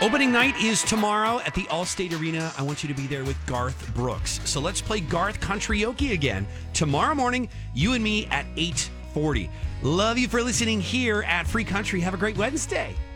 Opening night is tomorrow at the Allstate Arena. I want you to be there with Garth Brooks. So let's play Garth Country-oke again tomorrow morning, you and me at 8:40. Love you for listening here at Free Country. Have a great Wednesday.